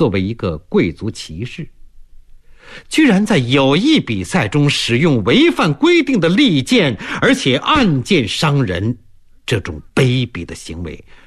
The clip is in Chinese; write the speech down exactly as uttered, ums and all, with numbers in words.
作为一个贵族骑士，居然在友谊比赛中使用违反规定的利剑，而且暗箭伤人，这种卑鄙的行为